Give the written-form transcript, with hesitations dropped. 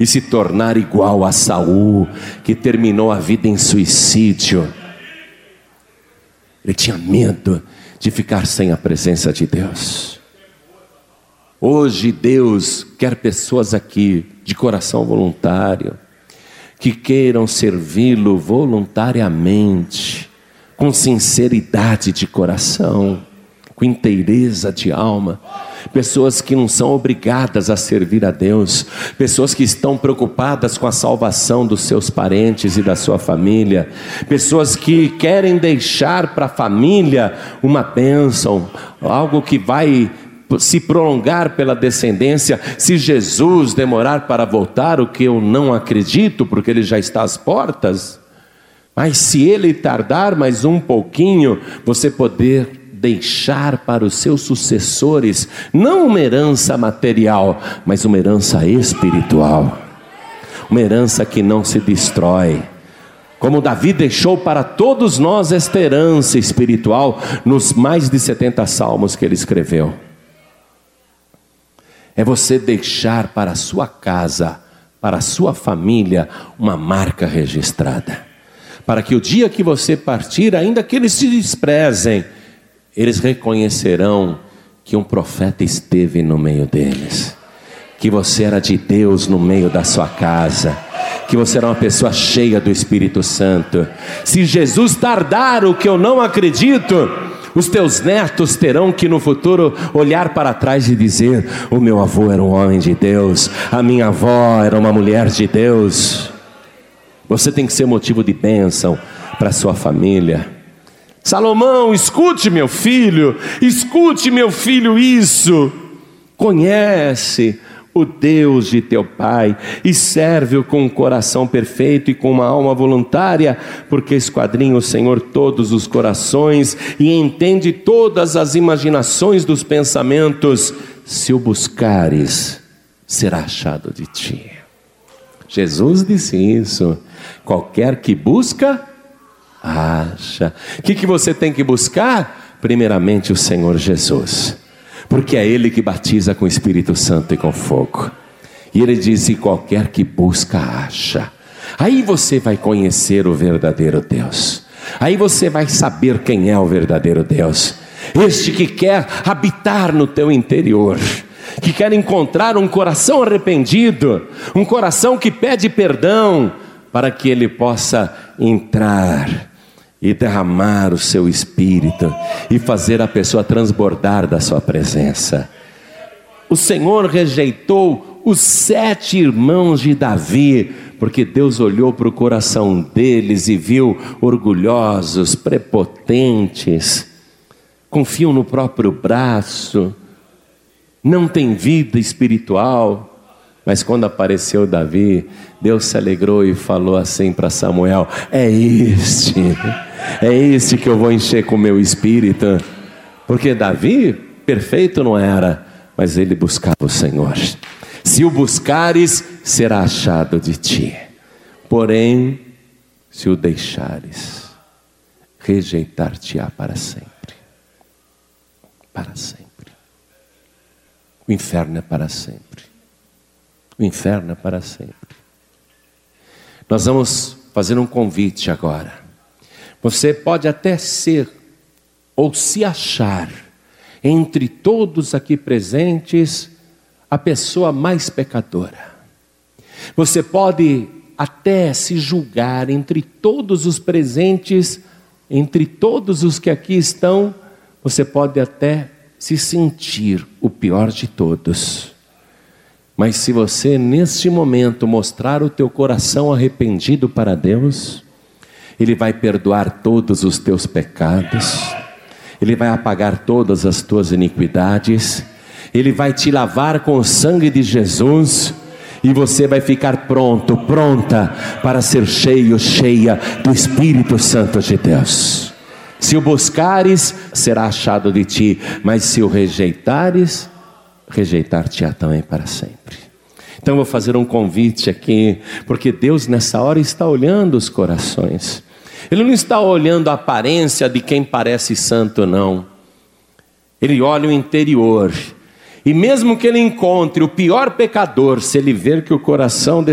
e se tornar igual a Saul, que terminou a vida em suicídio. Ele tinha medo de ficar sem a presença de Deus. Hoje Deus quer pessoas aqui de coração voluntário, que queiram servi-lo voluntariamente, com sinceridade de coração, com inteireza de alma. Pessoas que não são obrigadas a servir a Deus, pessoas que estão preocupadas com a salvação dos seus parentes e da sua família, pessoas que querem deixar para a família uma bênção, algo que vai se prolongar pela descendência. Se Jesus demorar para voltar, o que eu não acredito, porque ele já está às portas, mas se ele tardar mais um pouquinho, você poder deixar para os seus sucessores, não uma herança material, mas uma herança espiritual, uma herança que não se destrói, como Davi deixou para todos nós esta herança espiritual, nos mais de 70 salmos que ele escreveu. É você deixar para a sua casa, para a sua família, uma marca registrada, para que o dia que você partir, ainda que eles se desprezem, eles reconhecerão que um profeta esteve no meio deles, que você era de Deus no meio da sua casa, que você era uma pessoa cheia do Espírito Santo. Se Jesus tardar, o que eu não acredito, os teus netos terão que no futuro olhar para trás e dizer: o meu avô era um homem de Deus, a minha avó era uma mulher de Deus. Você tem que ser motivo de bênção para a sua família. Salomão, escute meu filho isso, conhece o Deus de teu pai e serve-o com um coração perfeito e com uma alma voluntária, porque esquadrinha o Senhor todos os corações e entende todas as imaginações dos pensamentos. Se o buscares, será achado de ti. Jesus disse isso: qualquer que busca, acha. O que você tem que buscar? Primeiramente o Senhor Jesus, porque é Ele que batiza com o Espírito Santo e com fogo. E Ele diz: e qualquer que busca, acha. Aí você vai conhecer o verdadeiro Deus, aí você vai saber quem é o verdadeiro Deus, este que quer habitar no teu interior, que quer encontrar um coração arrependido, um coração que pede perdão, para que Ele possa entrar e derramar o seu Espírito e fazer a pessoa transbordar da sua presença. O Senhor rejeitou os 7 irmãos de Davi, porque Deus olhou para o coração deles e viu orgulhosos, prepotentes, confiam no próprio braço, não tem vida espiritual. Mas quando apareceu Davi, Deus se alegrou e falou assim para Samuel: é este que eu vou encher com o meu Espírito. Porque Davi, perfeito não era, mas ele buscava o Senhor. Se o buscares, será achado de ti. Porém, se o deixares, rejeitar-te-á para sempre. Para sempre. O inferno é para sempre. O inferno é para sempre. Nós vamos fazer um convite agora. Você pode até ser ou se achar entre todos aqui presentes a pessoa mais pecadora. Você pode até se julgar entre todos os presentes, entre todos os que aqui estão, você pode até se sentir o pior de todos. Mas se você neste momento mostrar o teu coração arrependido para Deus, Ele vai perdoar todos os teus pecados, Ele vai apagar todas as tuas iniquidades, Ele vai te lavar com o sangue de Jesus, e você vai ficar pronto, pronta para ser cheio, cheia do Espírito Santo de Deus. Se o buscares, será achado de ti, mas se o rejeitares, rejeitar-te-á também para sempre. Então eu vou fazer um convite aqui, porque Deus nessa hora está olhando os corações. Ele não está olhando a aparência de quem parece santo, não. Ele olha o interior. E mesmo que ele encontre o pior pecador, se ele ver que o coração